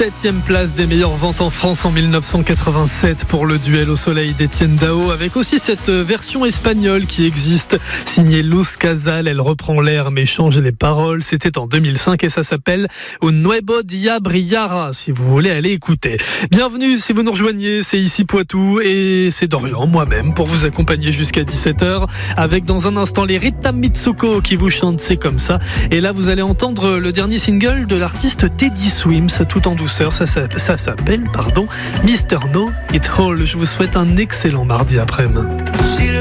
7e place des meilleures ventes en France en 1987 pour le duel au soleil d'Étienne Dao, avec aussi cette version espagnole qui existe, signée Luz Casal. Elle reprend l'air mais change les paroles. C'était en 2005 et ça s'appelle Un Nuevo Dia Brillara, si vous voulez aller écouter. Bienvenue si vous nous rejoignez, c'est ici Poitou et c'est Dorian, moi-même, pour vous accompagner jusqu'à 17h, avec dans un instant les Rita Mitsuko qui vous chantent C'est comme ça. Et là vous allez entendre le dernier single de l'artiste Teddy Swims, tout en douceur. Ça s'appelle Mr. Know It All. Je vous souhaite un excellent mardi après-midi.